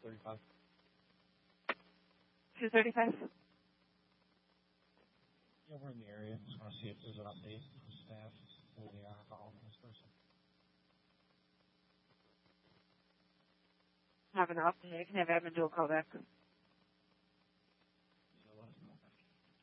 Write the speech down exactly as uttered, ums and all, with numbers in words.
thirty-five. two thirty-five? Yeah, we're in the area. Just want to see if there's an update from staff where they are following this person. Have an update. I can have admin do a call back.